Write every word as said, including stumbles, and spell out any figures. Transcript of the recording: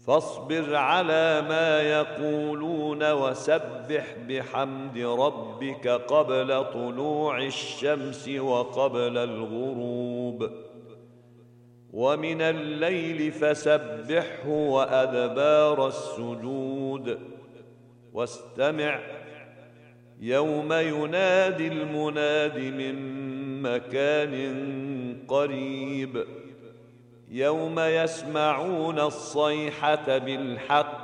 فاصبر على ما يقولون وسبح بحمد ربك قبل طلوع الشمس وقبل الغروب، ومن الليل فسبحه وأدبار السجود، واستمع يوم ينادي المناد من مكان قريب، يوم يسمعون الصيحة بالحق